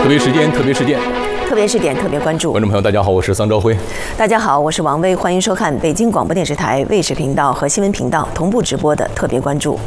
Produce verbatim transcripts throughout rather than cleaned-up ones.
特别时间，特别事件， 特别事件，特别关注。 观众朋友，大家好，我是桑昭辉。 大家好，我是王威，欢迎收看北京广播电视台卫视频道和新闻频道同步直播的特别关注。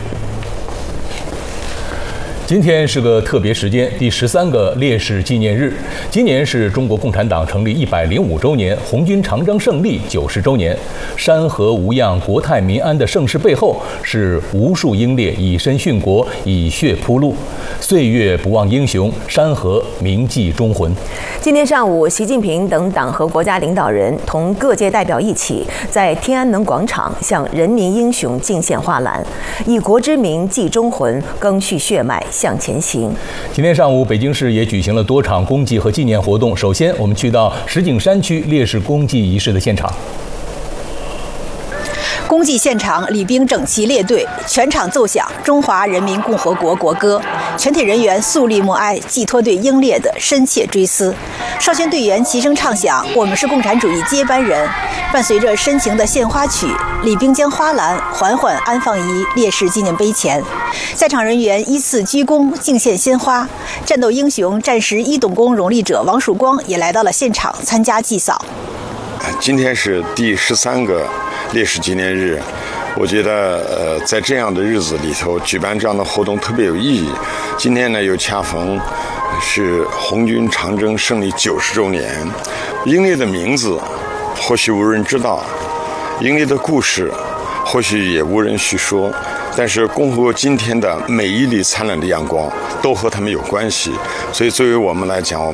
今天是个特别时间，第十三个烈士纪念日。今年是中国共产党成立一百零五周年，红军长征胜利九十周年。山河无恙、国泰民安的盛世背后，是无数英烈以身殉国、以血铺路。岁月不忘英雄，山河铭记忠魂。 今天上午，习近平等党和国家领导人同各界代表一起，在天安门广场向人民英雄敬献花篮，以国之名祭忠魂，赓续血脉。向前行。 今天上午，北京市也举行了多场公祭和纪念活动。首先，我们去到石景山区烈士公祭仪式的现场。 公祭现场，礼兵整齐列队，全场奏响《中华人民共和国国歌》，全体人员肃立默哀，寄托对英烈的深切追思。少先队员齐声唱响“我们是共产主义接班人”，伴随着深情的献花曲，礼兵将花篮缓缓安放于烈士纪念碑前，在场人员依次鞠躬敬献鲜花。战斗英雄、战时一等功荣誉者王曙光也来到了现场参加祭扫。 今天是第十三个烈士纪念日，我觉得呃，在这样的日子里头举办这样的活动特别有意义。今天呢，又恰逢是红军长征胜利九十周年，英烈的名字或许无人知道，英烈的故事或许也无人叙说，但是共和国今天的每一缕灿烂的阳光都和他们有关系。所以作为我们来讲，我